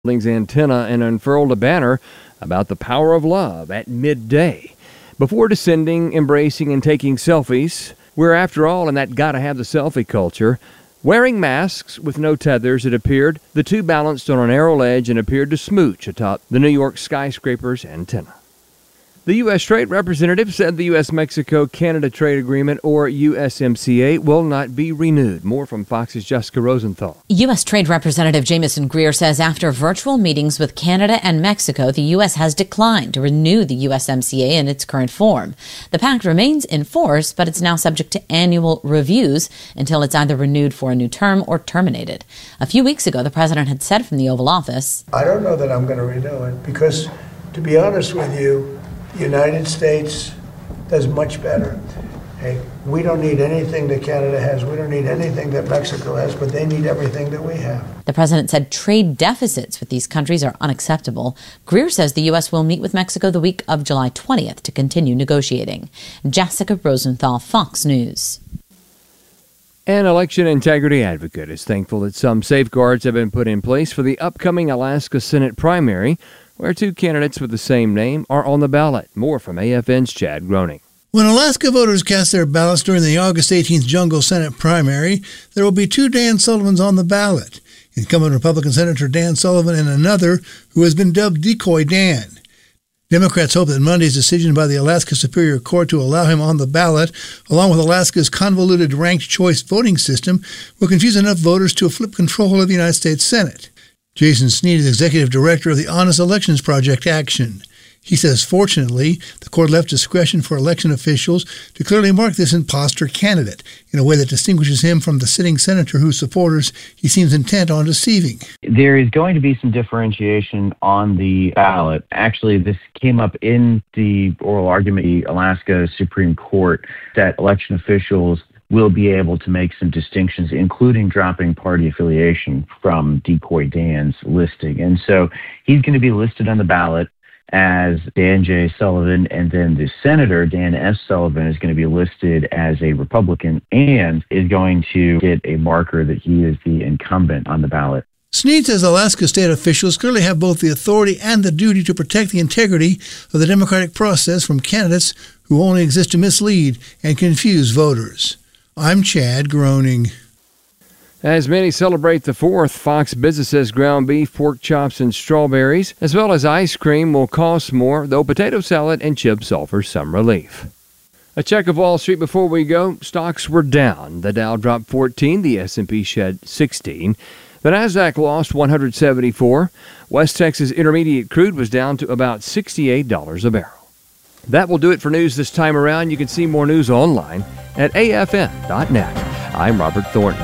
antenna and unfurled a banner about the power of love at midday. Before descending, embracing, and taking selfies, we're after all in that gotta have the selfie culture. Wearing masks with no tethers, it appeared, the two balanced on a narrow ledge and appeared to smooch atop the New York skyscraper's antenna. The U.S. Trade Representative said the U.S.-Mexico-Canada Trade Agreement, or USMCA, will not be renewed. More from Fox's Jessica Rosenthal. U.S. Trade Representative Jamieson Greer says after virtual meetings with Canada and Mexico, the U.S. has declined to renew the USMCA in its current form. The pact remains in force, but it's now subject to annual reviews until it's either renewed for a new term or terminated. A few weeks ago, the president had said from the Oval Office, I don't know that I'm going to renew it because, to be honest with you, the United States does much better. Hey, we don't need anything that Canada has. We don't need anything that Mexico has, but they need everything that we have. The president said trade deficits with these countries are unacceptable. Greer says the U.S. will meet with Mexico the week of July 20th to continue negotiating. Jessica Rosenthal, Fox News. An election integrity advocate is thankful that some safeguards have been put in place for the upcoming Alaska Senate primary, where two candidates with the same name are on the ballot. More from AFN's Chad Groening. When Alaska voters cast their ballots during the August 18th Jungle Senate primary, there will be two Dan Sullivans on the ballot. Incumbent Republican Senator Dan Sullivan and another who has been dubbed Decoy Dan. Democrats hope that Monday's decision by the Alaska Superior Court to allow him on the ballot, along with Alaska's convoluted ranked choice voting system, will confuse enough voters to flip control of the United States Senate. Jason Sneed is executive director of the Honest Elections Project Action. He says, fortunately, the court left discretion for election officials to clearly mark this imposter candidate in a way that distinguishes him from the sitting senator whose supporters he seems intent on deceiving. There is going to be some differentiation on the ballot. Actually, this came up in the oral argument, the Alaska Supreme Court, that election officials will be able to make some distinctions, including dropping party affiliation from Decoy Dan's listing. And so he's going to be listed on the ballot as Dan J. Sullivan, and then the Senator, Dan S. Sullivan, is going to be listed as a Republican and is going to get a marker that he is the incumbent on the ballot. Sneed says Alaska state officials clearly have both the authority and the duty to protect the integrity of the democratic process from candidates who only exist to mislead and confuse voters. I'm Chad Groening. As many celebrate the 4th, Fox Business says ground beef, pork chops, and strawberries, as well as ice cream, will cost more, though potato salad and chips offer some relief. A check of Wall Street before we go. Stocks were down. The Dow dropped 14, the S&P shed 16. The Nasdaq lost 174. West Texas Intermediate crude was down to about $68 a barrel. That will do it for news this time around. You can see more news online at afn.net. I'm Robert Thornton.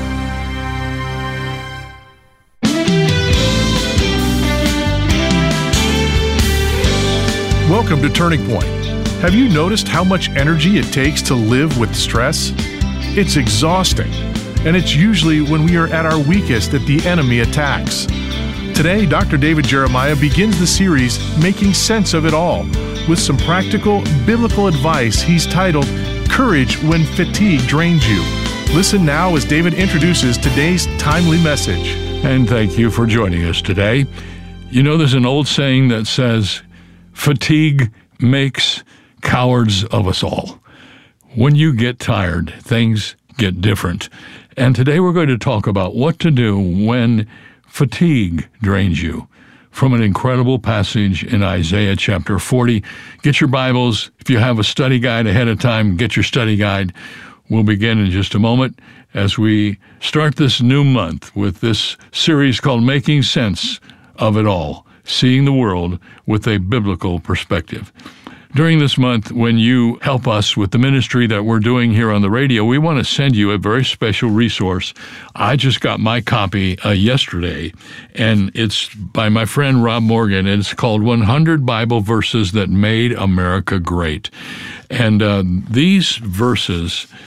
Welcome to Turning Point. Have you noticed how much energy it takes to live with stress? It's exhausting, and it's usually when we are at our weakest that the enemy attacks. Today, Dr. David Jeremiah begins the series Making Sense of It All with some practical biblical advice he's titled Courage When Fatigue Drains You. Listen now as David introduces today's timely message. And thank you for joining us today. You know, there's an old saying that says, fatigue makes cowards of us all. When you get tired, things get different. And today we're going to talk about what to do when fatigue drains you, from an incredible passage in Isaiah chapter 40. Get your Bibles. If you have a study guide ahead of time, get your study guide. We'll begin in just a moment as we start this new month with this series called Making Sense of It All, seeing the world with a biblical perspective. During this month, when you help us with the ministry that we're doing here on the radio, we want to send you a very special resource. I just got my copy yesterday, and it's by my friend Rob Morgan, and it's called 100 Bible Verses That Made America Great. And these verses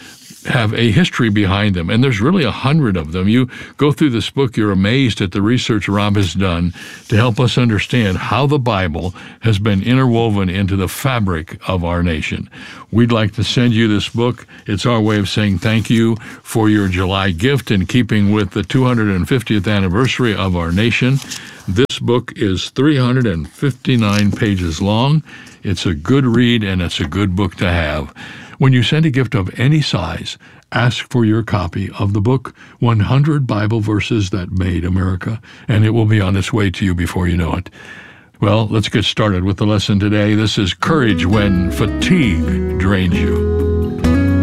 have a history behind them, and there's really 100 of them. You go through this book, you're amazed at the research Rob has done to help us understand how the Bible has been interwoven into the fabric of our nation. We'd like to send you this book. It's our way of saying thank you for your July gift in keeping with the 250th anniversary of our nation. This book is 359 pages long. It's a good read, and it's a good book to have. When you send a gift of any size, ask for your copy of the book, 100 Bible Verses That Made America, and it will be on its way to you before you know it. Well, let's get started with the lesson today. This is Courage When Fatigue Drains You.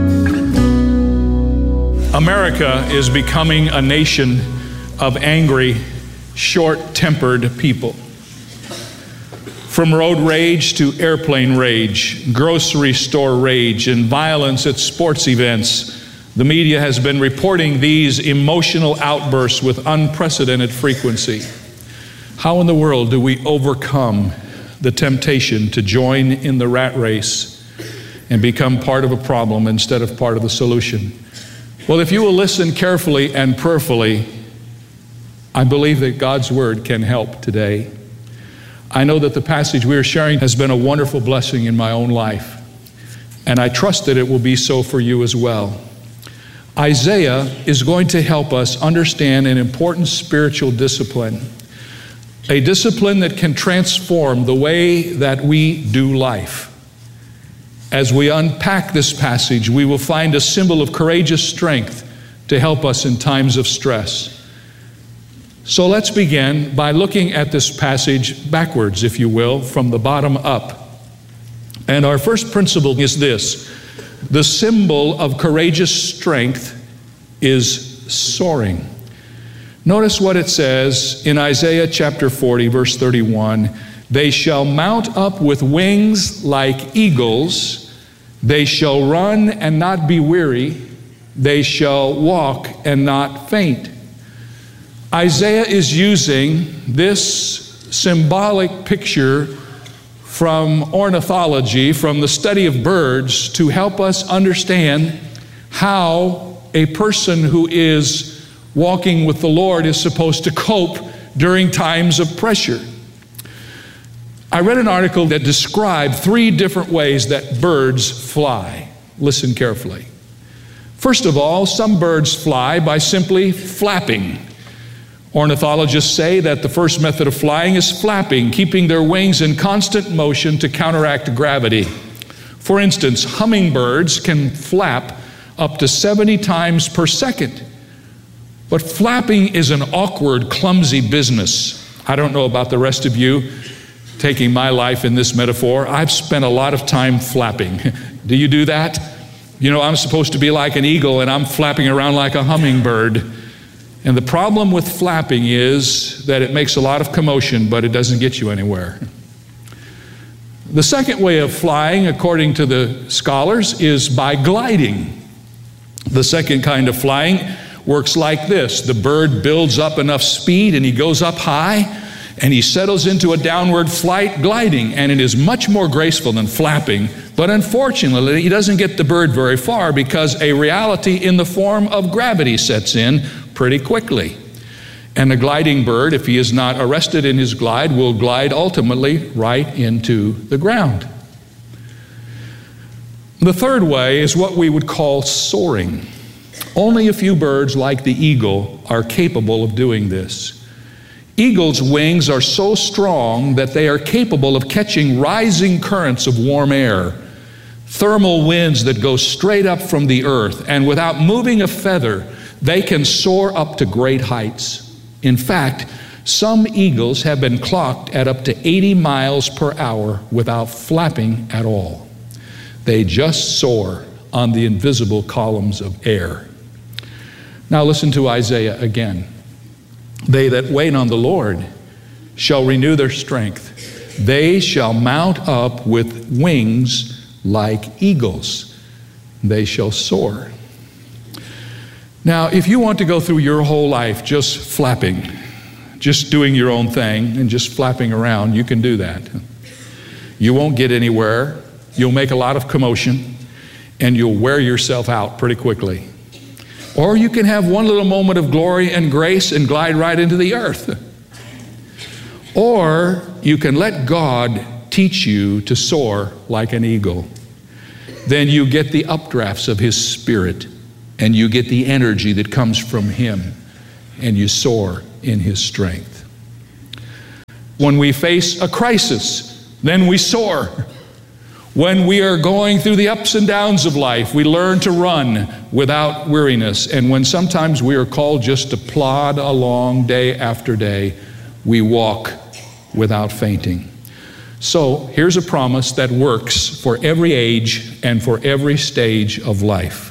America is becoming a nation of angry, short-tempered people. From road rage to airplane rage, grocery store rage, and violence at sports events, the media has been reporting these emotional outbursts with unprecedented frequency. How in the world do we overcome the temptation to join in the rat race and become part of a problem instead of part of the solution? Well, if you will listen carefully and prayerfully, I believe that God's Word can help today. I know that the passage we are sharing has been a wonderful blessing in my own life, and I trust that it will be so for you as well. Isaiah is going to help us understand an important spiritual discipline, a discipline that can transform the way that we do life. As we unpack this passage, we will find a symbol of courageous strength to help us in times of stress. So let's begin by looking at this passage backwards, if you will, from the bottom up. And our first principle is this: the symbol of courageous strength is soaring. Notice what it says in Isaiah chapter 40, verse 31. They shall mount up with wings like eagles. They shall run and not be weary. They shall walk and not faint. Isaiah is using this symbolic picture from ornithology, from the study of birds, to help us understand how a person who is walking with the Lord is supposed to cope during times of pressure. I read an article that described 3 different ways that birds fly. Listen carefully. First of all, some birds fly by simply flapping. Ornithologists say that the first method of flying is flapping, keeping their wings in constant motion to counteract gravity. For instance, hummingbirds can flap up to 70 times per second. But flapping is an awkward, clumsy business. I don't know about the rest of you, taking my life in this metaphor. I've spent a lot of time flapping. Do you do that? You know, I'm supposed to be like an eagle, and I'm flapping around like a hummingbird. And the problem with flapping is that it makes a lot of commotion, but it doesn't get you anywhere. The second way of flying, according to the scholars, is by gliding. The second kind of flying works like this. The bird builds up enough speed and he goes up high and he settles into a downward flight gliding, and it is much more graceful than flapping. But unfortunately, he doesn't get the bird very far because a reality in the form of gravity sets in pretty quickly. And the gliding bird, if he is not arrested in his glide, will glide ultimately right into the ground. The third way is what we would call soaring. Only a few birds, like the eagle, are capable of doing this. Eagles' wings are so strong that they are capable of catching rising currents of warm air, thermal winds that go straight up from the earth, and without moving a feather, they can soar up to great heights. In fact, some eagles have been clocked at up to 80 miles per hour without flapping at all. They just soar on the invisible columns of air. Now listen to Isaiah again. They that wait on the Lord shall renew their strength. They shall mount up with wings like eagles. They shall soar. Now, if you want to go through your whole life just flapping, just doing your own thing and just flapping around, you can do that. You won't get anywhere. You'll make a lot of commotion. and you'll wear yourself out pretty quickly. Or you can have one little moment of glory and grace and glide right into the earth. Or you can let God teach you to soar like an eagle. Then you get the updrafts of His Spirit, and you get the energy that comes from Him, and you soar in His strength. When we face a crisis, then we soar. When we are going through the ups and downs of life, we learn to run without weariness. And when sometimes we are called just to plod along day after day, we walk without fainting. So here's a promise that works for every age and for every stage of life.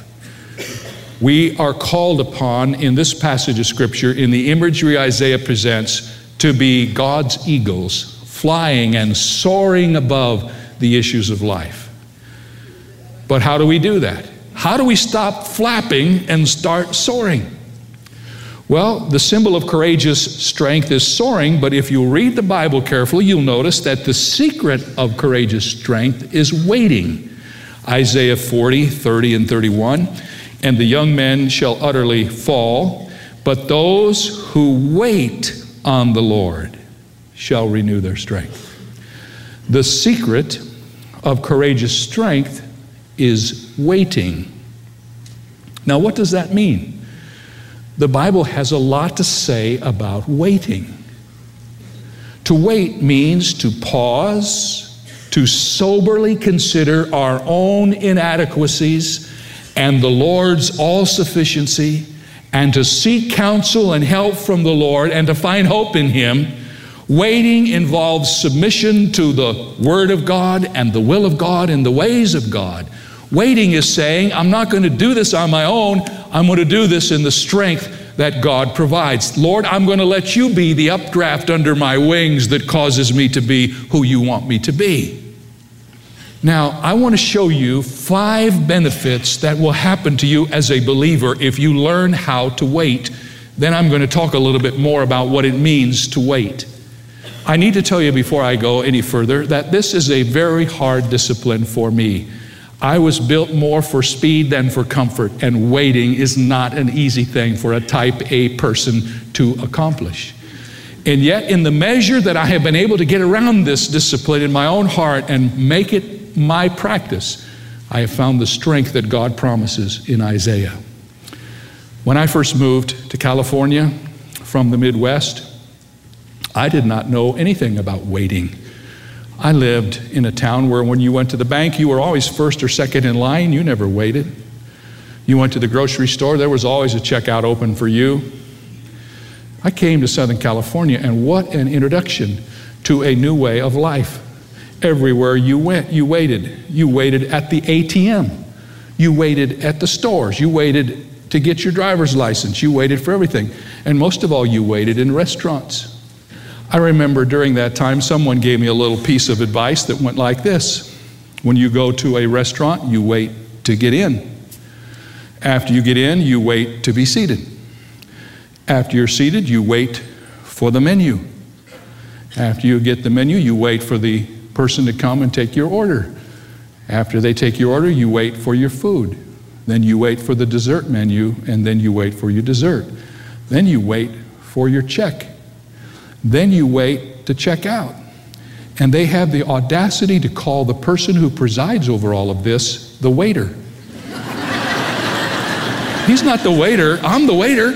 We are called upon in this passage of Scripture, in the imagery Isaiah presents, to be God's eagles, flying and soaring above the issues of life. But how do we do that? How do we stop flapping and start soaring? Well, the symbol of courageous strength is soaring, but if you read the Bible carefully, you'll notice that the secret of courageous strength is waiting. Isaiah 40, 30, and 31, and the young men shall utterly fall, but those who wait on the Lord shall renew their strength. The secret of courageous strength is waiting. Now, what does that mean? The Bible has a lot to say about waiting. To wait means to pause, to soberly consider our own inadequacies and the Lord's all-sufficiency, and to seek counsel and help from the Lord and to find hope in Him. Waiting involves submission to the Word of God and the will of God and the ways of God. Waiting is saying, I'm not going to do this on my own. I'm going to do this in the strength that God provides. Lord, I'm going to let You be the updraft under my wings that causes me to be who You want me to be. Now, I want to show you 5 benefits that will happen to you as a believer if you learn how to wait. Then I'm going to talk a little bit more about what it means to wait. I need to tell you before I go any further that this is a very hard discipline for me. I was built more for speed than for comfort, and waiting is not an easy thing for a type A person to accomplish. And yet, in the measure that I have been able to get around this discipline in my own heart and make it my practice, I have found the strength that God promises in Isaiah. When I first moved to California from the Midwest, I did not know anything about waiting. I lived in a town where when you went to the bank, you were always first or second in line. You never waited. You went to the grocery store, there was always a checkout open for you. I came to Southern California, and what an introduction to a new way of life. Everywhere you went, you waited. You waited at the ATM. You waited at the stores. You waited to get your driver's license. You waited for everything. And most of all, you waited in restaurants. I remember during that time, someone gave me a little piece of advice that went like this. When you go to a restaurant, you wait to get in. After you get in, you wait to be seated. After you're seated, you wait for the menu. After you get the menu, you wait for the person to come and take your order. After they take your order, you wait for your food. Then you wait for the dessert menu, and then you wait for your dessert. Then you wait for your check. Then you wait to check out. And they have the audacity to call the person who presides over all of this the waiter. He's not the waiter, I'm the waiter.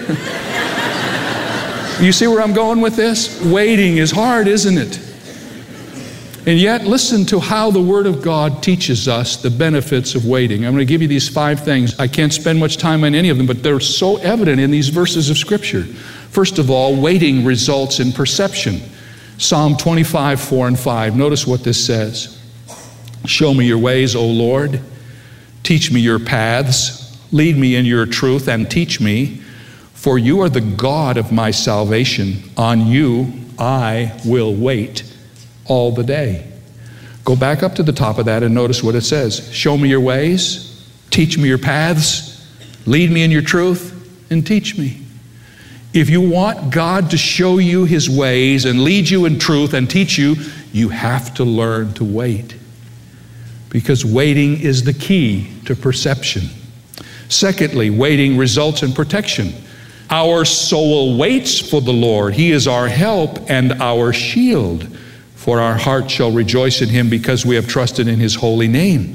You see where I'm going with this? Waiting is hard, isn't it? And yet, listen to how the Word of God teaches us the benefits of waiting. I'm going to give you these 5 things. I can't spend much time on any of them, but they're so evident in these verses of Scripture. First of all, waiting results in perception. Psalm 25, 4 and 5. Notice what this says. Show me your ways, O Lord. Teach me your paths. Lead me in your truth and teach me. For you are the God of my salvation. On you I will wait all the day. Go back up to the top of that and notice what it says. Show me your ways. Teach me your paths. Lead me in your truth and teach me. If you want God to show you His ways and lead you in truth and teach you, you have to learn to wait. because waiting is the key to perception. Secondly, waiting results in protection. Our soul waits for the Lord. He is our help and our shield. For our heart shall rejoice in him because we have trusted in his holy name.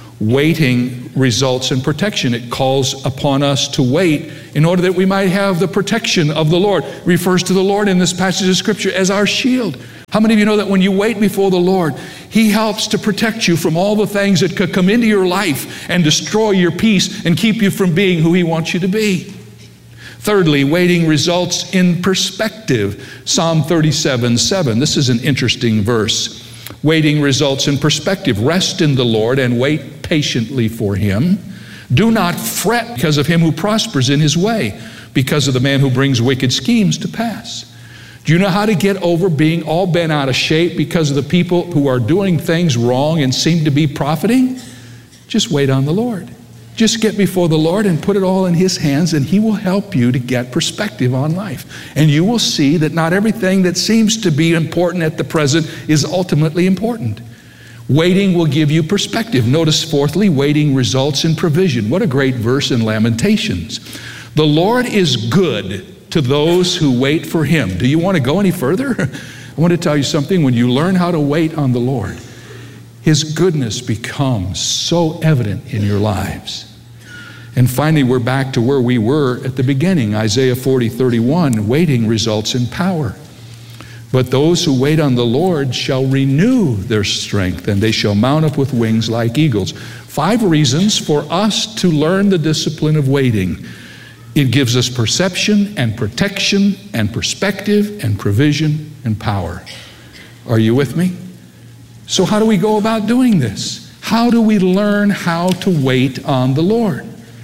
Waiting results in protection. It calls upon us to wait in order that we might have the protection of the Lord. It refers to the Lord in this passage of Scripture as our shield. How many of you know that when you wait before the Lord, he helps to protect you from all the things that could come into your life and destroy your peace and keep you from being who he wants you to be? Thirdly, waiting results in perspective. Psalm 37:7. This is an interesting verse. Waiting results in perspective. Rest in the Lord and wait patiently for him. Do not fret because of him who prospers in his way, because of the man who brings wicked schemes to pass. Do you know how to get over being all bent out of shape because of the people who are doing things wrong and seem to be profiting? Just wait on the Lord. Just get before the Lord and put it all in his hands, and he will help you to get perspective on life. And you will see that not everything that seems to be important at the present is ultimately important. Waiting will give you perspective. Notice, fourthly, waiting results in provision. What a great verse in Lamentations. The Lord is good to those who wait for him. Do you want to go any further? I want to tell you something. When you learn how to wait on the Lord, his goodness becomes so evident in your lives. And finally, we're back to where we were at the beginning. Isaiah 40:31, waiting results in power. But those who wait on the Lord shall renew their strength, and they shall mount up with wings like eagles. 5 reasons for us to learn the discipline of waiting. It gives us perception and protection and perspective and provision and power. Are you with me? So how do we go about doing this? How do we learn how to wait on the Lord?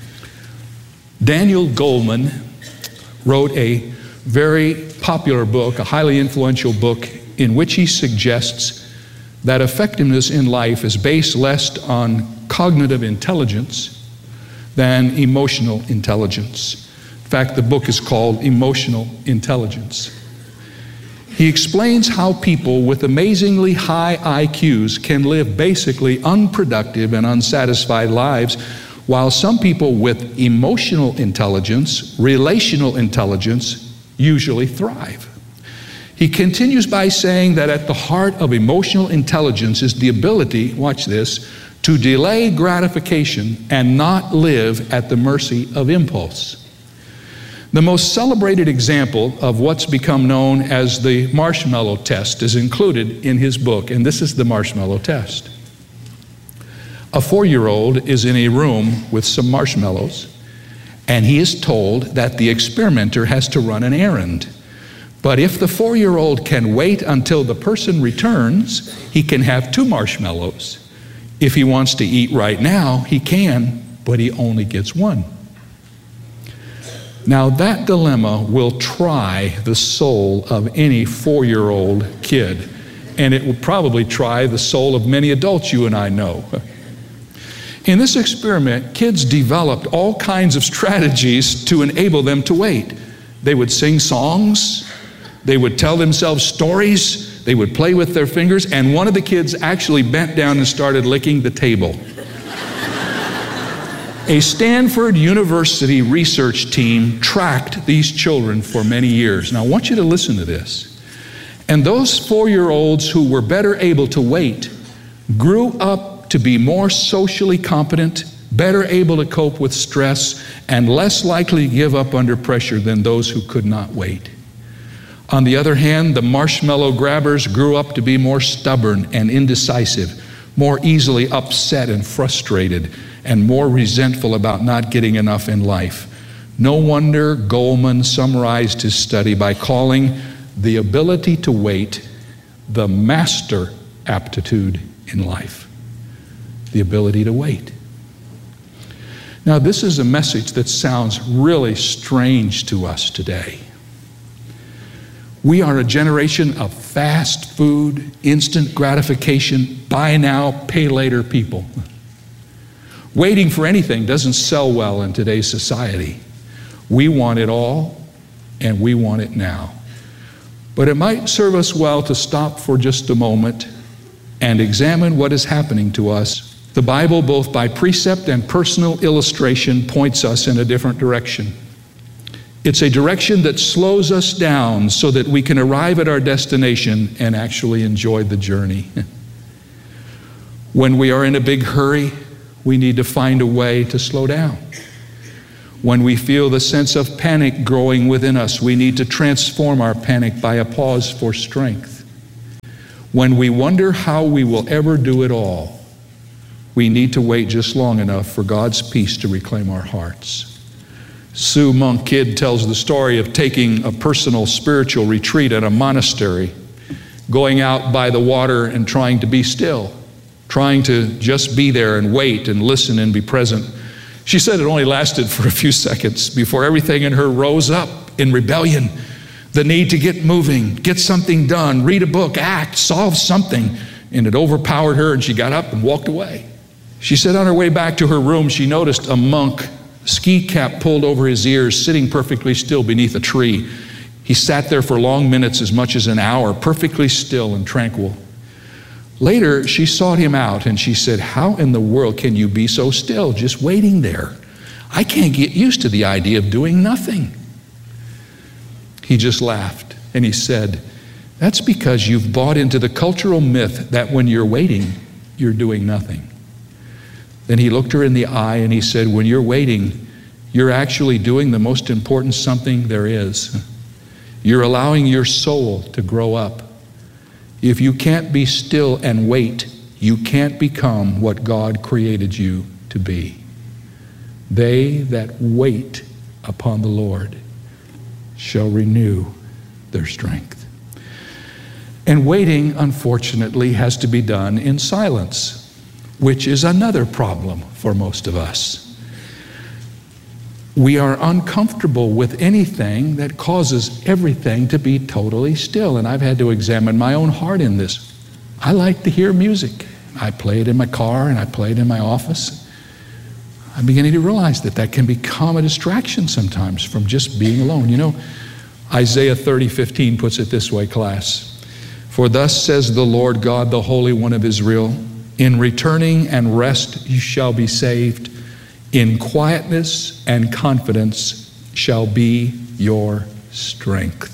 Daniel Goleman wrote a very popular book, a highly influential book, in which he suggests that effectiveness in life is based less on cognitive intelligence than emotional intelligence. In fact, the book is called Emotional Intelligence. He explains how people with amazingly high IQs can live basically unproductive and unsatisfied lives, while some people with emotional intelligence, relational intelligence, usually thrive. He continues by saying that at the heart of emotional intelligence is the ability, watch this, to delay gratification and not live at the mercy of impulse. The most celebrated example of what's become known as the marshmallow test is included in his book, and this is the marshmallow test. A 4-year-old is in a room with some marshmallows, and he is told that the experimenter has to run an errand. But if the 4-year-old can wait until the person returns, he can have 2 marshmallows. If he wants to eat right now, he can, but he only gets 1. Now that dilemma will try the soul of any 4-year-old kid, and it will probably try the soul of many adults you and I know. In this experiment, kids developed all kinds of strategies to enable them to wait. They would sing songs, they would tell themselves stories, they would play with their fingers, and one of the kids actually bent down and started licking the table. A Stanford University research team tracked these children for many years. Now I want you to listen to this. And those 4-year-olds who were better able to wait grew up to be more socially competent, better able to cope with stress, and less likely to give up under pressure than those who could not wait. On the other hand, the marshmallow grabbers grew up to be more stubborn and indecisive, more easily upset and frustrated, and more resentful about not getting enough in life. No wonder Goleman summarized his study by calling the ability to wait the master aptitude in life. The ability to wait. Now, this is a message that sounds really strange to us today. We are a generation of fast food, instant gratification, buy now, pay later people. Waiting for anything doesn't sell well in today's society. We want it all, and we want it now. But it might serve us well to stop for just a moment and examine what is happening to us The Bible, both by precept and personal illustration, points us in a different direction. It's a direction that slows us down so that we can arrive at our destination and actually enjoy the journey. When we are in a big hurry, we need to find a way to slow down. When we feel the sense of panic growing within us, we need to transform our panic by a pause for strength. When we wonder how we will ever do it all, we need to wait just long enough for God's peace to reclaim our hearts. Sue Monk Kidd tells the story of taking a personal spiritual retreat at a monastery, going out by the water and trying to be still, trying to just be there and wait and listen and be present. She said it only lasted for a few seconds before everything in her rose up in rebellion. The need to get moving, get something done, read a book, act, solve something. And it overpowered her and she got up and walked away. She said on her way back to her room, she noticed a monk, ski cap pulled over his ears, sitting perfectly still beneath a tree. He sat there for long minutes, as much as an hour, perfectly still and tranquil. Later, she sought him out and she said, "How in the world can you be so still, just waiting there? I can't get used to the idea of doing nothing." He just laughed and he said, "That's because you've bought into the cultural myth that when you're waiting, you're doing nothing." Then he looked her in the eye and he said, "When you're waiting, you're actually doing the most important something there is. You're allowing your soul to grow up. If you can't be still and wait, you can't become what God created you to be. They that wait upon the Lord shall renew their strength." And waiting, unfortunately, has to be done in silence, which is another problem for most of us. We are uncomfortable with anything that causes everything to be totally still. And I've had to examine my own heart in this. I like to hear music. I play it in my car and I play it in my office. I'm beginning to realize that that can become a distraction sometimes from just being alone. You know, Isaiah 30:15 puts it this way, class. "For thus says the Lord God, the Holy One of Israel, in returning and rest you shall be saved. In quietness and confidence shall be your strength."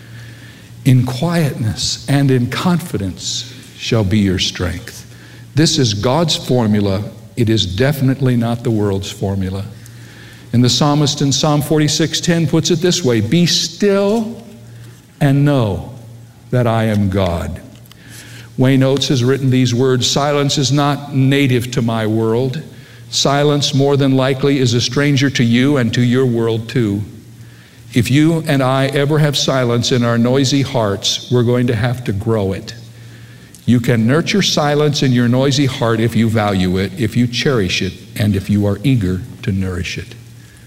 In quietness and in confidence shall be your strength. This is God's formula. It is definitely not the world's formula. And the psalmist in Psalm 46:10 puts it this way, "Be still and know that I am God." Wayne Oates has written these words, "Silence is not native to my world. Silence, more than likely, is a stranger to you and to your world too. If you and I ever have silence in our noisy hearts, we're going to have to grow it. You can nurture silence in your noisy heart if you value it, if you cherish it, and if you are eager to nourish it."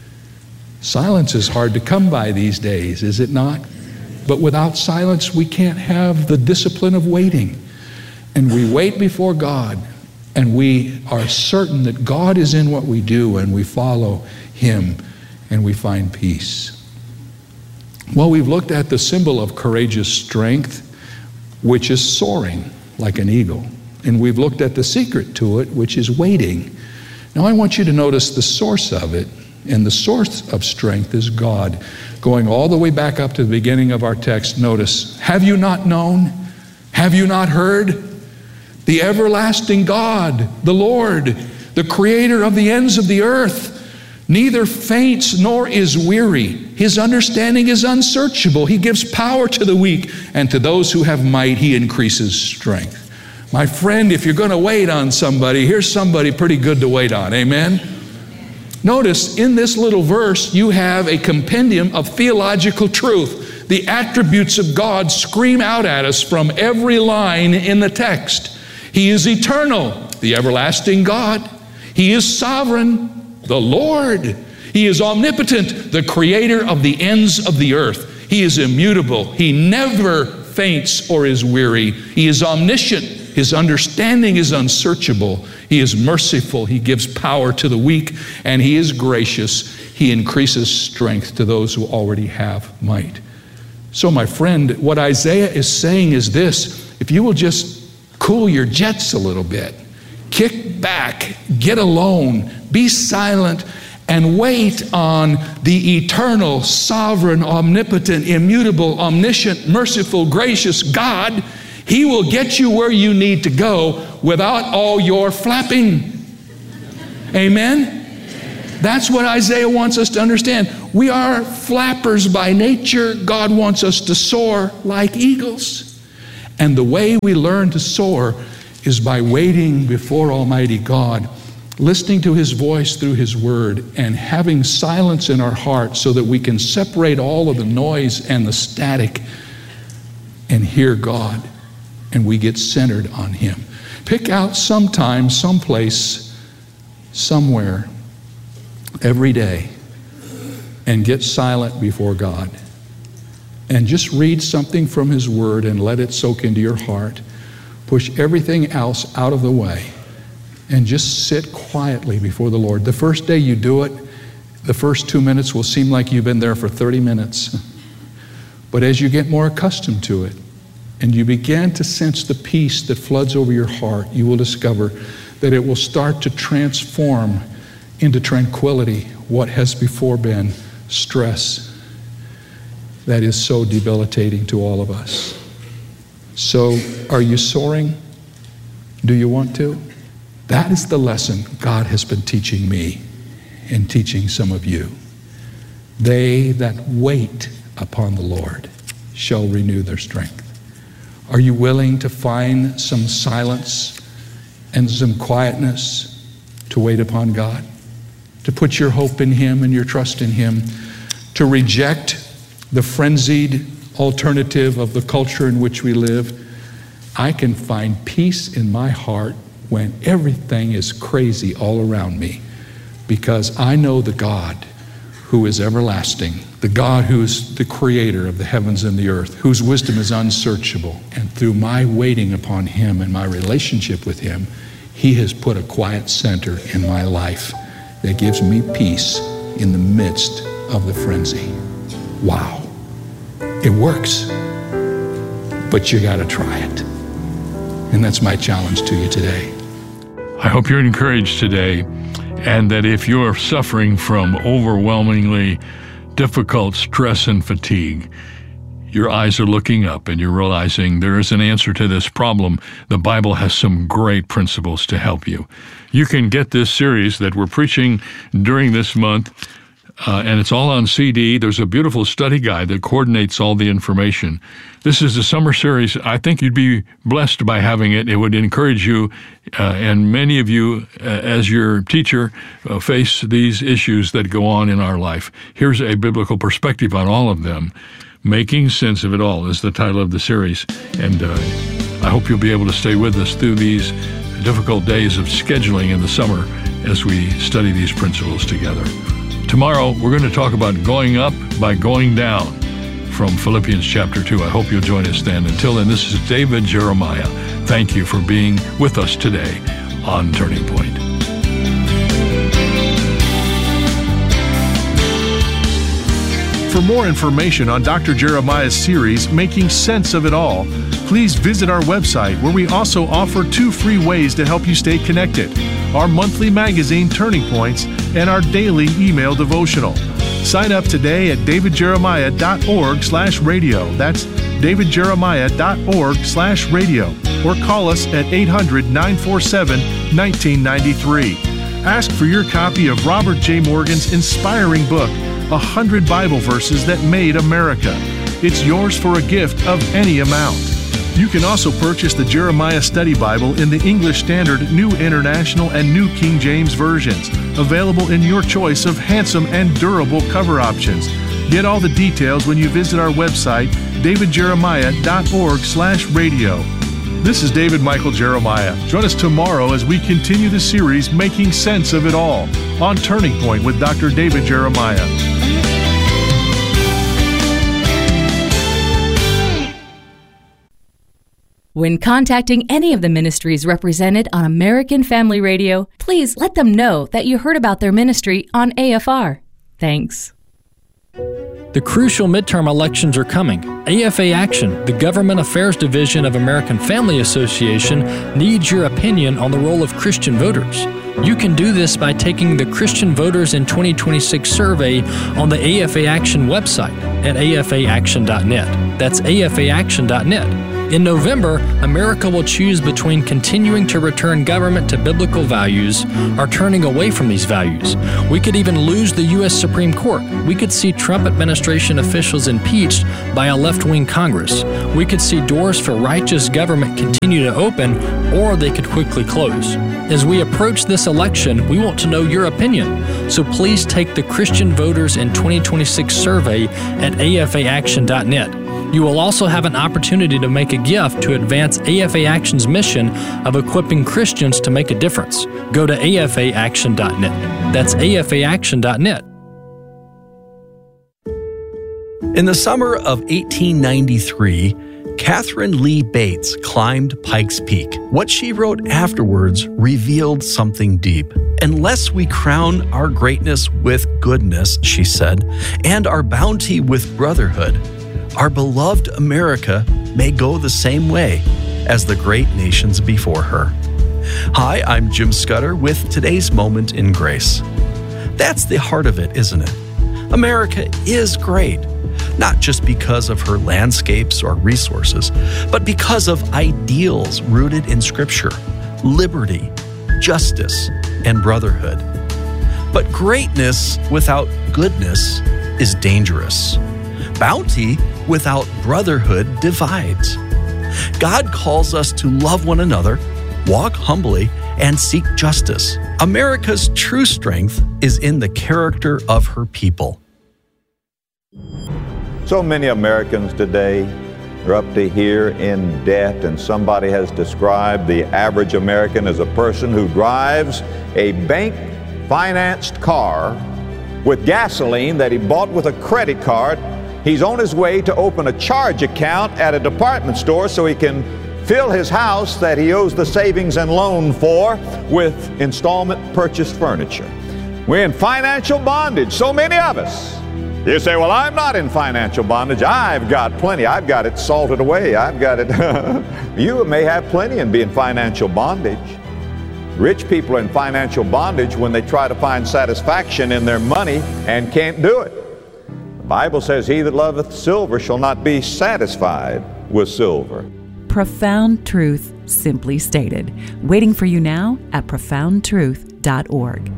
Silence is hard to come by these days, is it not? But without silence, we can't have the discipline of waiting. And we wait before God. And we are certain that God is in what we do, and we follow Him, and we find peace. Well, we've looked at the symbol of courageous strength, which is soaring like an eagle. And we've looked at the secret to it, which is waiting. Now I want you to notice the source of it, and the source of strength is God. Going all the way back up to the beginning of our text, notice, "Have you not known? Have you not heard? The everlasting God, the Lord, the creator of the ends of the earth, neither faints nor is weary. His understanding is unsearchable. He gives power to the weak, and to those who have might, He increases strength." My friend, if you're going to wait on somebody, here's somebody pretty good to wait on. Amen? Notice in this little verse, you have a compendium of theological truth. The attributes of God scream out at us from every line in the text. He is eternal, the everlasting God. He is sovereign, the Lord. He is omnipotent, the creator of the ends of the earth. He is immutable. He never faints or is weary. He is omniscient. His understanding is unsearchable. He is merciful. He gives power to the weak, and He is gracious. He increases strength to those who already have might. So, my friend, what Isaiah is saying is this: if you will just cool your jets a little bit, Kick back, get alone, be silent, and wait on the eternal, sovereign, omnipotent, immutable, omniscient, merciful, gracious God. He will get you where you need to go without all your flapping. Amen? That's what Isaiah wants us to understand. We are flappers by nature. God wants us to soar like eagles. And the way we learn to soar is by waiting before Almighty God, listening to His voice through His Word, and having silence in our hearts so that we can separate all of the noise and the static and hear God, and we get centered on Him. Pick out sometime, someplace, somewhere, every day, and get silent before God. And just read something from His Word and let it soak into your heart. Push everything else out of the way and just sit quietly before the Lord. The first day you do it, the first 2 minutes will seem like you've been there for 30 minutes. But as you get more accustomed to it and you begin to sense the peace that floods over your heart, you will discover that it will start to transform into tranquility what has before been stress that is so debilitating to all of us. So, are you soaring? Do you want to? That is the lesson God has been teaching me and teaching some of you. They that wait upon the Lord shall renew their strength. Are you willing to find some silence and some quietness to wait upon God? To put your hope in Him and your trust in Him? To reject the frenzied alternative of the culture in which we live? I can find peace in my heart when everything is crazy all around me, because I know the God who is everlasting, the God who is the creator of the heavens and the earth, whose wisdom is unsearchable. And through my waiting upon Him and my relationship with Him, He has put a quiet center in my life that gives me peace in the midst of the frenzy. Wow. It works, but you got to try it. And that's my challenge to you today. I hope you're encouraged today, and that if you're suffering from overwhelmingly difficult stress and fatigue, your eyes are looking up and you're realizing there is an answer to this problem. The Bible has some great principles to help you. You can get this series that we're preaching during this month, and it's all on CD. There's a beautiful study guide that coordinates all the information. This is the summer series. I think you'd be blessed by having it. It would encourage you, and many of you, as your teacher, face these issues that go on in our life. Here's a biblical perspective on all of them. Making Sense of It All is the title of the series, and I hope you'll be able to stay with us through these difficult days of scheduling in the summer as we study these principles together. Tomorrow, we're going to talk about going up by going down from Philippians chapter 2. I hope you'll join us then. Until then, this is David Jeremiah. Thank you for being with us today on Turning Point. For more information on Dr. Jeremiah's series, Making Sense of It All, please visit our website, where we also offer 2 free ways to help you stay connected: our monthly magazine, Turning Points, and our daily email devotional. Sign up today at davidjeremiah.org/radio. That's davidjeremiah.org/radio. Or call us at 800-947-1993. Ask for your copy of Robert J. Morgan's inspiring book, 100 Bible Verses That Made America. It's yours for a gift of any amount. You can also purchase the Jeremiah Study Bible in the English Standard, New International, and New King James versions, available in your choice of handsome and durable cover options. Get all the details when you visit our website, davidjeremiah.org/radio. This is David Michael Jeremiah. Join us tomorrow as we continue the series, Making Sense of It All, on Turning Point with Dr. David Jeremiah. When contacting any of the ministries represented on American Family Radio, please let them know that you heard about their ministry on AFR. Thanks. The crucial midterm elections are coming. AFA Action, the Government Affairs Division of American Family Association, needs your opinion on the role of Christian voters. You can do this by taking the Christian Voters in 2026 survey on the AFA Action website at afaaction.net. That's afaaction.net. In November, America will choose between continuing to return government to biblical values or turning away from these values. We could even lose the U.S. Supreme Court. We could see Trump administration officials impeached by a left-wing Congress. We could see doors for righteous government continue to open, or they could quickly close. As we approach this election, we want to know your opinion. So please take the Christian Voters in 2026 survey at afaaction.net. You will also have an opportunity to make a gift to advance AFA Action's mission of equipping Christians to make a difference. Go to afaaction.net. That's afaaction.net. In the summer of 1893, Catherine Lee Bates climbed Pikes Peak. What she wrote afterwards revealed something deep. Unless we crown our greatness with goodness, she said, and our bounty with brotherhood, our beloved America may go the same way as the great nations before her. Hi, I'm Jim Scudder with today's Moment in Grace. That's the heart of it, isn't it? America is great, not just because of her landscapes or resources, but because of ideals rooted in Scripture, liberty, justice, and brotherhood. But greatness without goodness is dangerous. Bounty without brotherhood divides. God calls us to love one another, walk humbly, and seek justice. America's true strength is in the character of her people. So many Americans today are up to here in debt, and somebody has described the average American as a person who drives a bank-financed car with gasoline that he bought with a credit card. He's on his way to open a charge account at a department store so he can fill his house that he owes the savings and loan for with installment purchased furniture. We're in financial bondage, so many of us. You say, well, I'm not in financial bondage. I've got plenty. I've got it salted away. I've got it. You may have plenty and be in financial bondage. Rich people are in financial bondage when they try to find satisfaction in their money and can't do it. The Bible says, he that loveth silver shall not be satisfied with silver. Profound truth, simply stated. Waiting for you now at profoundtruth.org.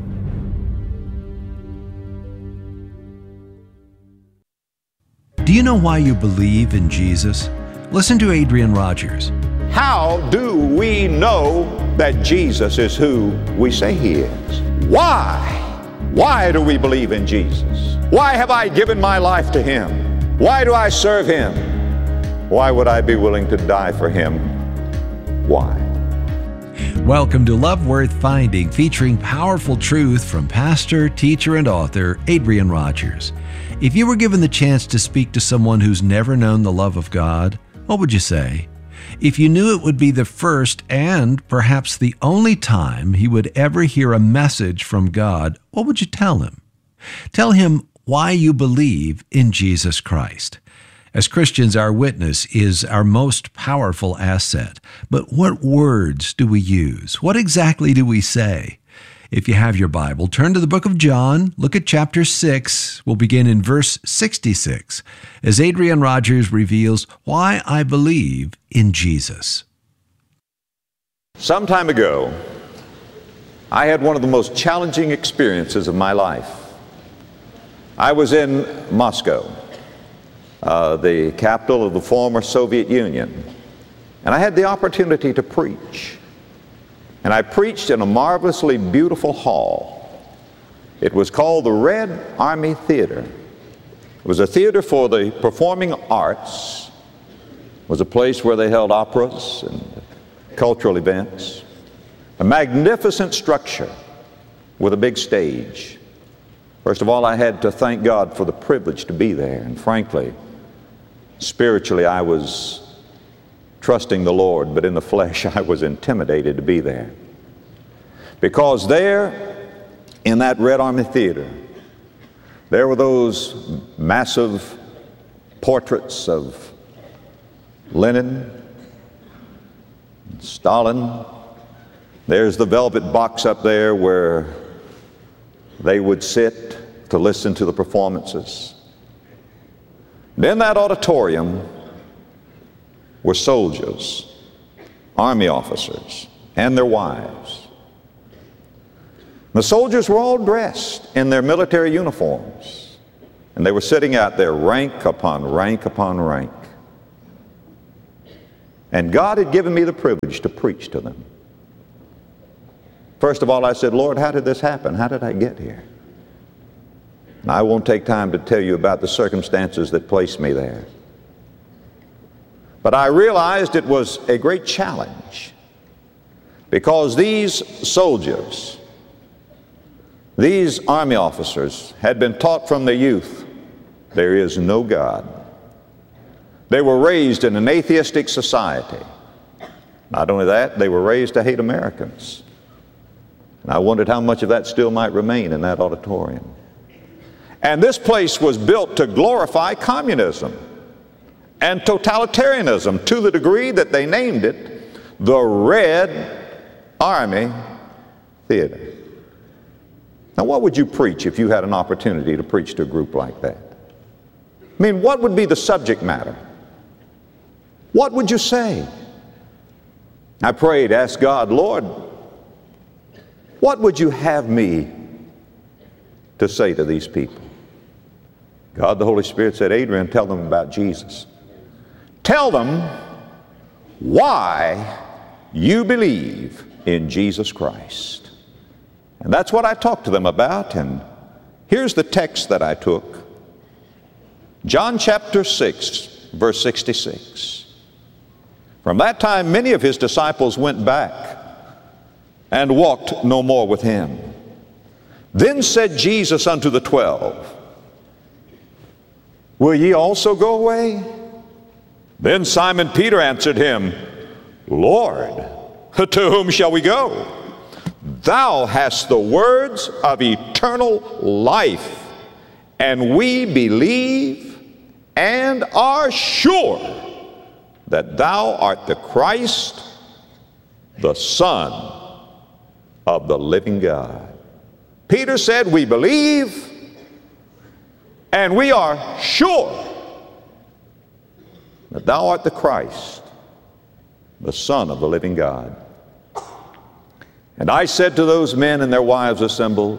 Do you know why you believe in Jesus? Listen to Adrian Rogers. How do we know that Jesus is who we say he is? Why? Why do we believe in Jesus? Why have I given my life to him? Why do I serve him? Why would I be willing to die for him? Why? Welcome to Love Worth Finding, featuring powerful truth from pastor, teacher, and author Adrian Rogers. If you were given the chance to speak to someone who's never known the love of God, what would you say? If you knew it would be the first and perhaps the only time he would ever hear a message from God, what would you tell him? Tell him why you believe in Jesus Christ. As Christians, our witness is our most powerful asset. But what words do we use? What exactly do we say? If you have your Bible, turn to the book of John, look at chapter 6. We'll begin in verse 66, as Adrian Rogers reveals why I believe in Jesus. Some time ago, I had one of the most challenging experiences of my life. I was in Moscow, the capital of the former Soviet Union, and I had the opportunity to preach. And I preached in a marvelously beautiful hall. It was called the Red Army Theater. It was a theater for the performing arts. It was a place where they held operas and cultural events. A magnificent structure with a big stage. First of all, I had to thank God for the privilege to be there. And frankly, spiritually, I was trusting the Lord, but in the flesh I was intimidated to be there. Because there, in that Red Army Theater, There were those massive portraits of Lenin, Stalin. There's the velvet box up there where they would sit to listen to the performances. And in that auditorium were soldiers, army officers, and their wives. The soldiers were all dressed in their military uniforms, and they were sitting out there rank upon rank upon rank. And God had given me the privilege to preach to them. First of all, I said, Lord, how did this happen? How did I get here? And I won't take time to tell you about the circumstances that placed me there. But I realized it was a great challenge, because these soldiers, these army officers, had been taught from their youth, there is no God. They were raised in an atheistic society. Not only that, they were raised to hate Americans. And I wondered how much of that still might remain in that auditorium. And this place was built to glorify communism and totalitarianism to the degree that they named it the Red Army Theater. Now, what would you preach if you had an opportunity to preach to a group like that? I mean, what would be the subject matter? What would you say? I prayed, asked God, Lord, what would you have me to say to these people? God, the Holy Spirit said, Adrian, tell them about Jesus. Tell them why you believe in Jesus Christ. And that's what I talked to them about. And here's the text that I took. John chapter 6, verse 66. From that time, many of his disciples went back and walked no more with him. Then said Jesus unto the 12, Will ye also go away? Then Simon Peter answered him, Lord, to whom shall we go? Thou hast the words of eternal life, and we believe and are sure that thou art the Christ, the Son of the living God. Peter said, we believe and we are sure that thou art the Christ, the Son of the living God. And I said to those men and their wives assembled,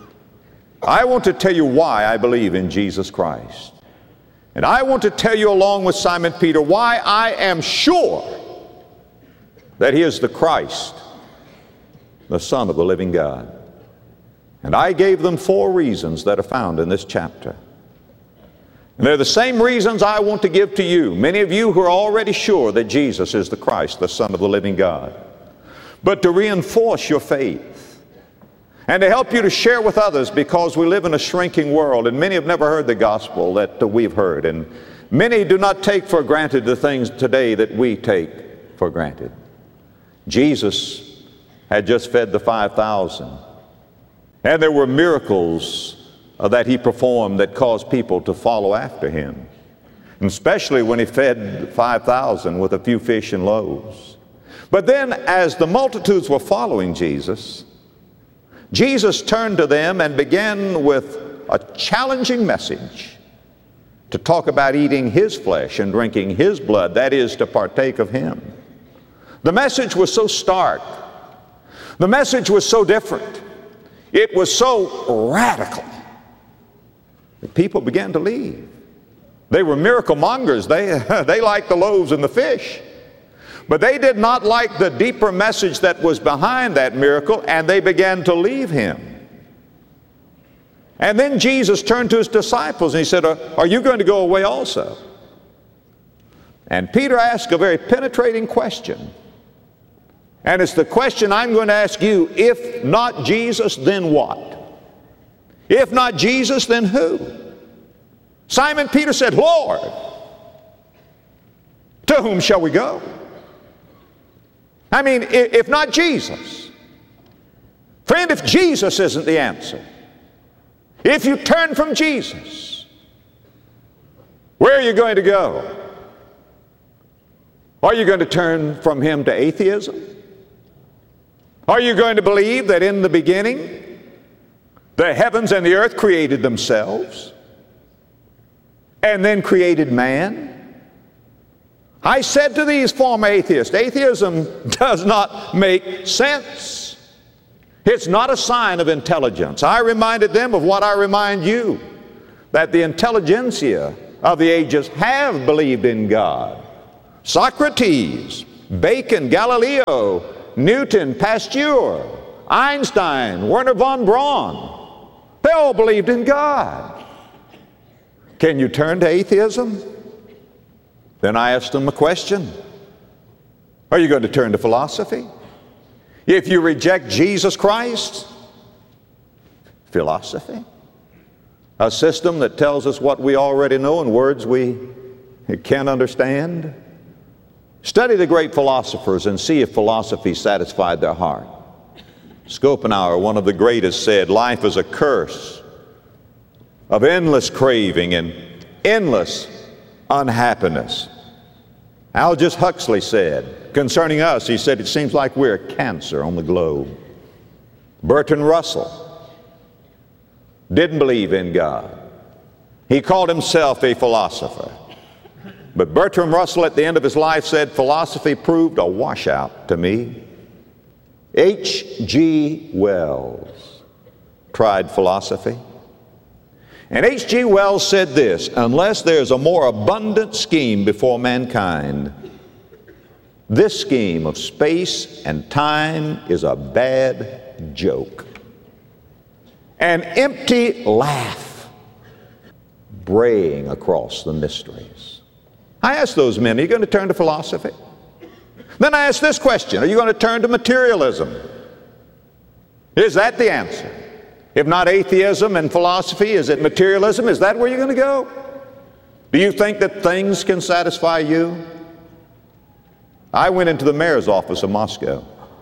I want to tell you why I believe in Jesus Christ. And I want to tell you, along with Simon Peter, why I am sure that he is the Christ, the Son of the living God. And I gave them 4 reasons that are found in this chapter. And they're the same reasons I want to give to you, many of you who are already sure that Jesus is the Christ, the Son of the living God. But to reinforce your faith and to help you to share with others, because we live in a shrinking world and many have never heard the gospel that we've heard. And many do not take for granted the things today that we take for granted. Jesus had just fed the 5,000. And there were miracles that he performed that caused people to follow after him. And especially when he fed 5,000 with a few fish and loaves. But then as the multitudes were following Jesus, Jesus turned to them and began with a challenging message to talk about eating his flesh and drinking his blood, that is, to partake of him. The message was so stark. The message was so different. It was so radical that people began to leave. They were miracle mongers. They liked the loaves and the fish. But they did not like the deeper message that was behind that miracle, and they began to leave him. And then Jesus turned to his disciples and he said, are you going to go away also? And Peter asked a very penetrating question. And it's the question I'm going to ask you: if not Jesus, then what? If not Jesus, then who? Simon Peter said, Lord, to whom shall we go? I mean, if not Jesus. Friend, if Jesus isn't the answer, If you turn from Jesus, where are you going to go? Are you going to turn from him to atheism? Are you going to believe that in the beginning, the heavens and the earth created themselves and then created man? I said to these former atheists, atheism does not make sense. It's not a sign of intelligence. I reminded them of what I remind you, that the intelligentsia of the ages have believed in God. Socrates, Bacon, Galileo, Newton, Pasteur, Einstein, Werner von Braun, they all believed in God. Can you turn to atheism? Then I asked them a question. Are you going to turn to philosophy? If you reject Jesus Christ, philosophy, a system that tells us what we already know in words we can't understand. Study the great philosophers and see if philosophy satisfied their heart. Schopenhauer, one of the greatest, said, life is a curse of endless craving and endless unhappiness. Aldous Huxley said, concerning us, he said, it seems like we're a cancer on the globe. Bertrand Russell didn't believe in God. He called himself a philosopher. But Bertrand Russell at the end of his life said, philosophy proved a washout to me. H.G. Wells tried philosophy. And H.G. Wells said this, unless there's a more abundant scheme before mankind, this scheme of space and time is a bad joke. An empty laugh braying across the mysteries. I asked those men, are you going to turn to philosophy? Then I asked this question, are you going to turn to materialism? Is that the answer? If not atheism and philosophy, is it materialism? Is that where you're going to go? Do you think that things can satisfy you? I went into the mayor's office of Moscow.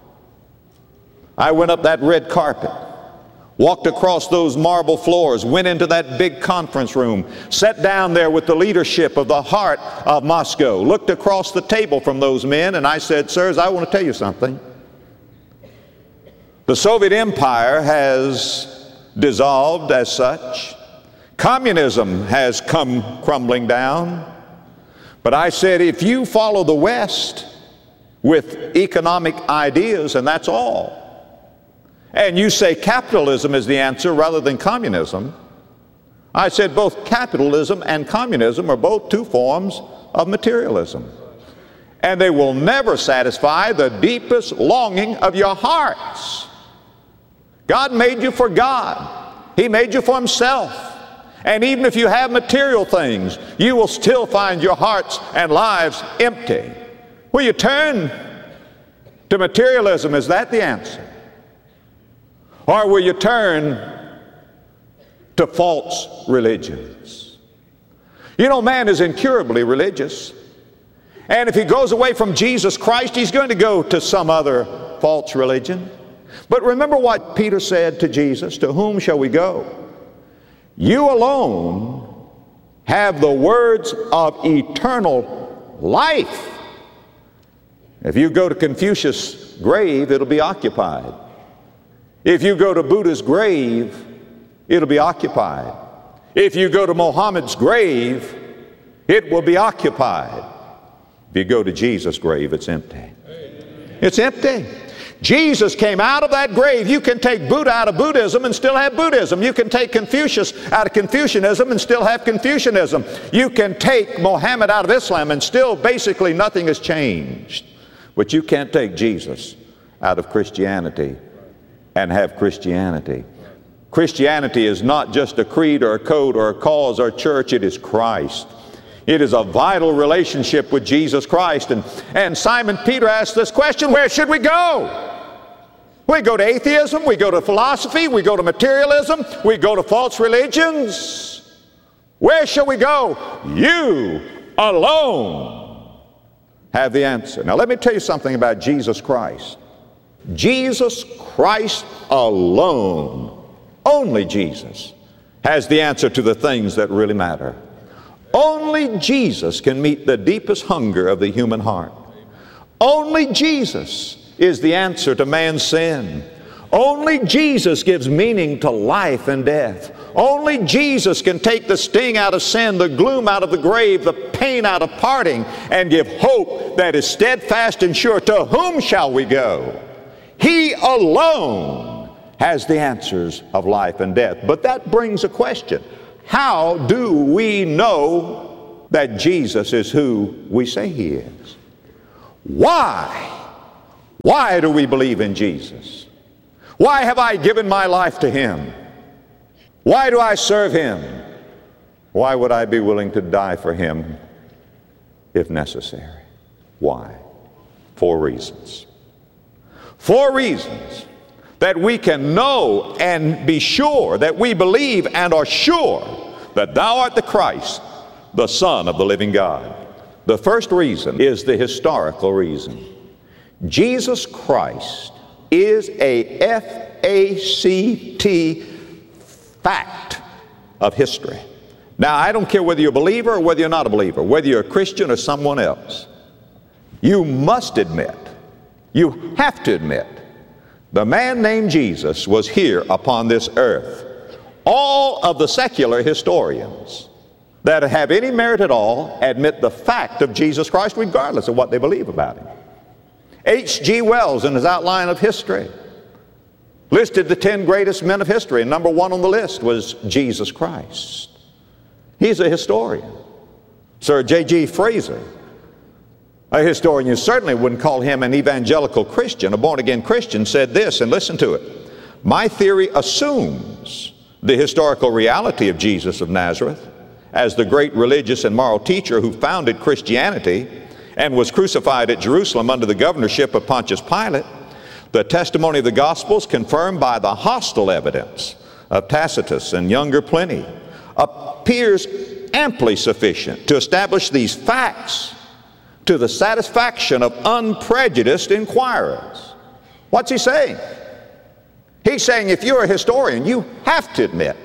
I went up that red carpet, walked across those marble floors, went into that big conference room, sat down there with the leadership of the heart of Moscow, looked across the table from those men, and I said, sirs, I want to tell you something. The Soviet Empire has dissolved as such. Communism has come crumbling down. But I said, if you follow the West with economic ideas, and that's all, and you say capitalism is the answer rather than communism, I said both capitalism and communism are both two forms of materialism. And they will never satisfy the deepest longing of your hearts. God made you for God. He made you for himself. And even if you have material things, you will still find your hearts and lives empty. Will you turn to materialism? Is that the answer? Or will you turn to false religions? You know, man is incurably religious. And if he goes away from Jesus Christ, he's going to go to some other false religion. But remember what Peter said to Jesus, to whom shall we go? You alone have the words of eternal life. If you go to Confucius' grave, it'll be occupied. If you go to Buddha's grave, it'll be occupied. If you go to Muhammad's grave, it will be occupied. If you go to Jesus' grave, it's empty. It's empty. Jesus came out of that grave. You can take Buddha out of Buddhism and still have Buddhism. You can take Confucius out of Confucianism and still have Confucianism. You can take Muhammad out of Islam and still basically nothing has changed. But you can't take Jesus out of Christianity and have Christianity. Christianity is not just a creed or a code or a cause or a church. It is Christ. It is a vital relationship with Jesus Christ. And Simon Peter asked this question, where should we go? We go to atheism, we go to philosophy, we go to materialism, we go to false religions. Where shall we go? You alone have the answer. Now let me tell you something about Jesus Christ. Jesus Christ alone, only Jesus, has the answer to the things that really matter. Only Jesus can meet the deepest hunger of the human heart. Only Jesus is the answer to man's sin. Only Jesus gives meaning to life and death. Only Jesus can take the sting out of sin, the gloom out of the grave, the pain out of parting, and give hope that is steadfast and sure. To whom shall we go? He alone has the answers of life and death. But that brings a question. How do we know that Jesus is who we say He is? Why? Why do we believe in Jesus? Why have I given my life to Him? Why do I serve Him? Why would I be willing to die for Him if necessary? Why? 4 reasons. 4 reasons that we can know and be sure, that we believe and are sure that Thou art the Christ, the Son of the living God. The first reason is the historical reason. Jesus Christ is a F-A-C-T fact of history. Now, I don't care whether you're a believer or whether you're not a believer, whether you're a Christian or someone else. You must admit, you have to admit, the man named Jesus was here upon this earth. All of the secular historians that have any merit at all admit the fact of Jesus Christ regardless of what they believe about Him. H.G. Wells, in his outline of history, listed the 10 greatest men of history, and number 1 on the list was Jesus Christ. He's a historian. Sir J.G. Fraser, a historian, you certainly wouldn't call him an evangelical Christian, a born-again Christian, said this, and listen to it. My theory assumes the historical reality of Jesus of Nazareth as the great religious and moral teacher who founded Christianity and was crucified at Jerusalem under the governorship of Pontius Pilate. The testimony of the Gospels, confirmed by the hostile evidence of Tacitus and younger Pliny, appears amply sufficient to establish these facts to the satisfaction of unprejudiced inquirers. What's he saying? He's saying if you're a historian, you have to admit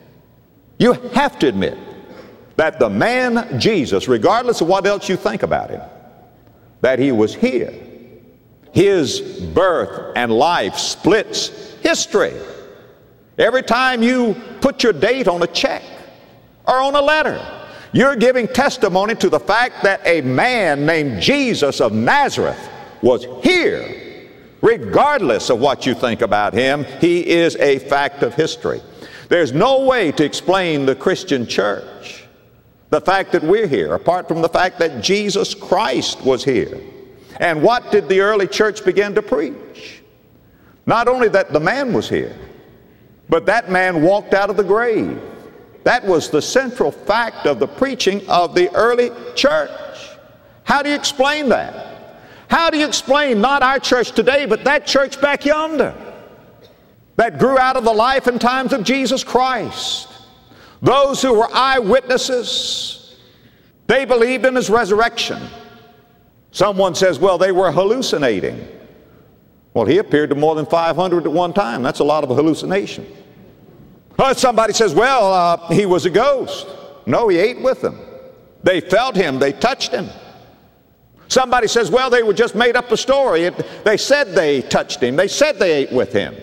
that the man Jesus, regardless of what else you think about Him, that He was here. His birth and life splits history. Every time you put your date on a check or on a letter, you're giving testimony to the fact that a man named Jesus of Nazareth was here. Regardless of what you think about Him, He is a fact of history. There's no way to explain the Christian church, the fact that we're here, apart from the fact that Jesus Christ was here. And what did the early church begin to preach? Not only that the man was here, but that man walked out of the grave. That was the central fact of the preaching of the early church. How do you explain that? How do you explain not our church today, but that church back yonder that grew out of the life and times of Jesus Christ? Those who were eyewitnesses, they believed in His resurrection. Someone says, well, they were hallucinating. Well, He appeared to more than 500 at one time. That's a lot of a hallucination. Somebody says, well, he was a ghost. No, He ate with them. They felt Him. They touched Him. Somebody says, well, they were just made up a story. They said they touched Him. They said they ate with Him.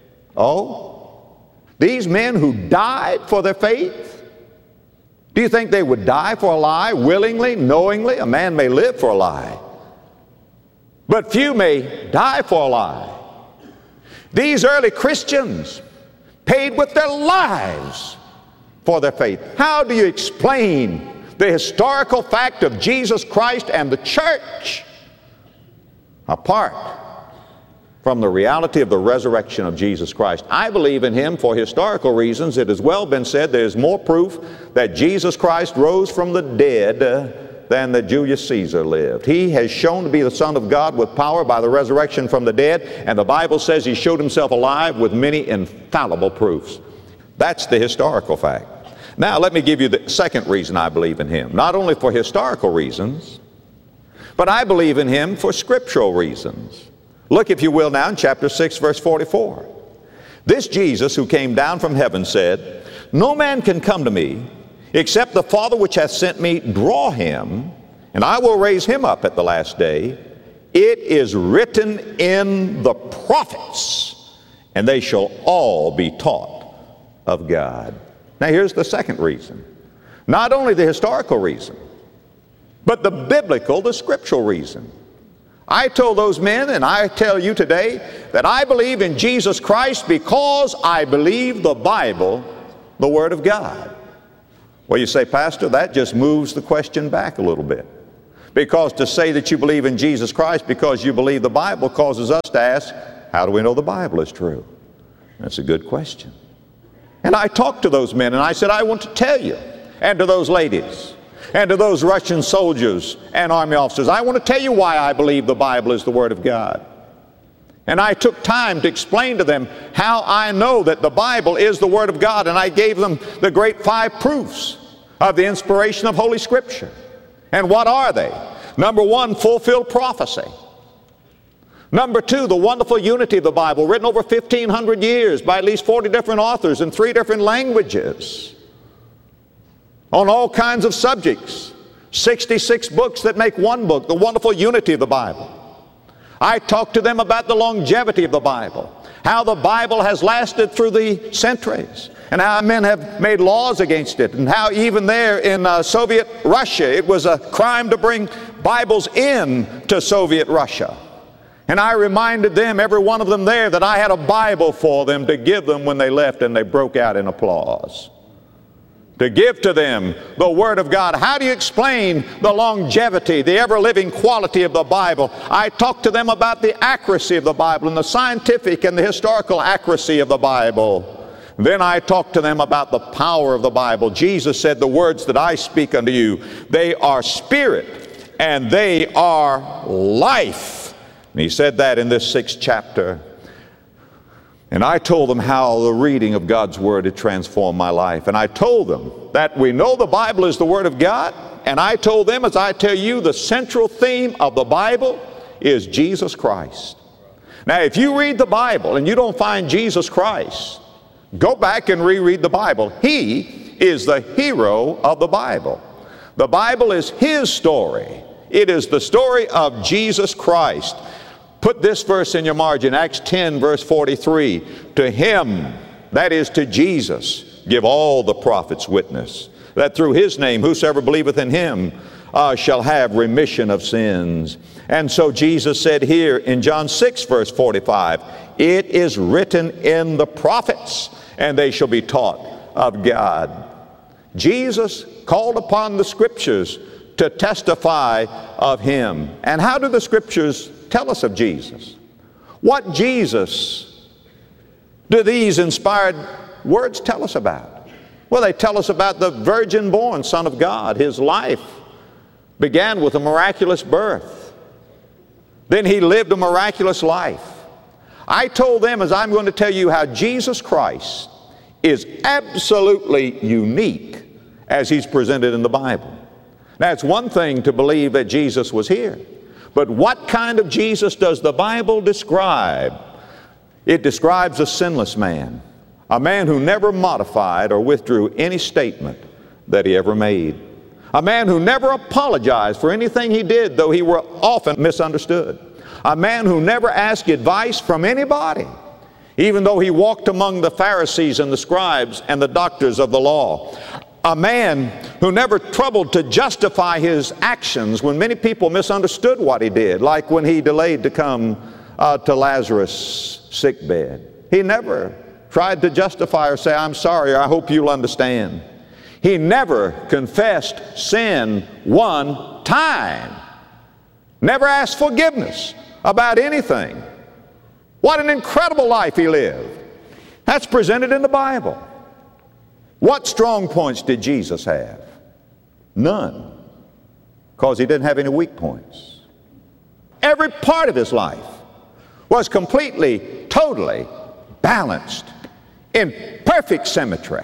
Oh, these men who died for their faith, do you think they would die for a lie willingly, knowingly? A man may live for a lie, but few may die for a lie. These early Christians paid with their lives for their faith. How do you explain the historical fact of Jesus Christ and the church apart from the reality of the resurrection of Jesus Christ? I believe in Him for historical reasons. It has well been said there is more proof that Jesus Christ rose from the dead than that Julius Caesar lived. He has shown to be the Son of God with power by the resurrection from the dead, and the Bible says He showed Himself alive with many infallible proofs. That's the historical fact. Now let me give you the second reason I believe in Him. Not only for historical reasons, but I believe in Him for scriptural reasons. Look, if you will, now in chapter 6, verse 44. This Jesus who came down from heaven said, no man can come to me except the Father which hath sent me draw him, and I will raise him up at the last day. It is written in the prophets, and they shall all be taught of God. Now here's the second reason. Not only the historical reason, but the biblical, the scriptural reason. I told those men, and I tell you today, that I believe in Jesus Christ because I believe the Bible, the Word of God. Well, you say, Pastor, that just moves the question back a little bit. Because to say that you believe in Jesus Christ because you believe the Bible causes us to ask, how do we know the Bible is true? That's a good question. And I talked to those men, and I said, I want to tell you, and to those ladies, and to those Russian soldiers and army officers, I want to tell you why I believe the Bible is the Word of God. And I took time to explain to them how I know that the Bible is the Word of God, and I gave them the great 5 proofs of the inspiration of Holy Scripture. And what are they? Number 1, fulfilled prophecy. Number 2, the wonderful unity of the Bible, written over 1,500 years by at least 40 different authors in 3 different languages on all kinds of subjects. 66 books that make one book, the wonderful unity of the Bible. I talked to them about the longevity of the Bible, how the Bible has lasted through the centuries, and how men have made laws against it, and how even there in Soviet Russia, it was a crime to bring Bibles in to Soviet Russia. And I reminded them, every one of them there, that I had a Bible for them to give them when they left, and they broke out in applause. To give to them the Word of God. How do you explain the longevity, the ever-living quality of the Bible? I talked to them about the accuracy of the Bible and the scientific and the historical accuracy of the Bible. Then I talked to them about the power of the Bible. Jesus said, the words that I speak unto you, they are spirit and they are life. And he said that in this 6th chapter. And I told them how the reading of God's Word had transformed my life. And I told them that we know the Bible is the Word of God. And I told them, as I tell you, the central theme of the Bible is Jesus Christ. Now, if you read the Bible and you don't find Jesus Christ, go back and reread the Bible. He is the hero of the Bible. The Bible is His story. It is the story of Jesus Christ. Put this verse in your margin, Acts 10, verse 43. To Him, that is to Jesus, give all the prophets witness, that through His name whosoever believeth in Him shall have remission of sins. And so Jesus said here in John 6, verse 45, it is written in the prophets, and they shall be taught of God. Jesus called upon the Scriptures to testify of Him. And how do the Scriptures tell us of Jesus? What Jesus do these inspired words tell us about? Well, they tell us about the virgin-born Son of God. His life began with a miraculous birth. Then He lived a miraculous life. I told them, as I'm going to tell you, how Jesus Christ is absolutely unique as He's presented in the Bible. Now, it's one thing to believe that Jesus was here. But what kind of Jesus does the Bible describe? It describes a sinless man, a man who never modified or withdrew any statement that he ever made, a man who never apologized for anything he did, though he were often misunderstood, a man who never asked advice from anybody, even though he walked among the Pharisees and the scribes and the doctors of the law. A man who never troubled to justify his actions when many people misunderstood what he did, like when he delayed to come to Lazarus' sick bed. He never tried to justify or say, I'm sorry, or I hope you'll understand. He never confessed sin one time. Never asked forgiveness about anything. What an incredible life he lived. That's presented in the Bible. What strong points did Jesus have? None, because He didn't have any weak points. Every part of His life was completely, totally balanced in perfect symmetry.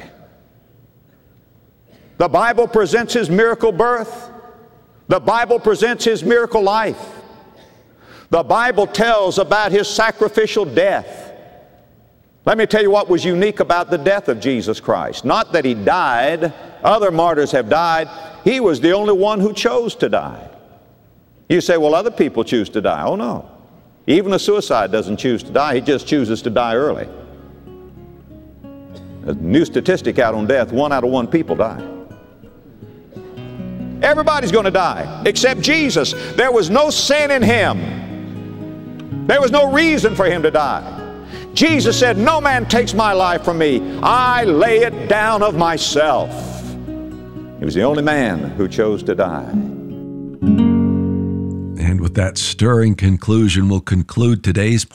The Bible presents His miracle birth. The Bible presents His miracle life. The Bible tells about His sacrificial death. Let me tell you what was unique about the death of Jesus Christ. Not that he died. Other martyrs have died. He was the only one who chose to die. You say, well, other people choose to die. Oh, no. Even a suicide doesn't choose to die. He just chooses to die early. A new statistic out on death, 1 out of 1 people die. Everybody's going to die except Jesus. There was no sin in him. There was no reason for him to die. Jesus said, no man takes my life from me. I lay it down of myself. He was the only man who chose to die. And with that stirring conclusion, we'll conclude today's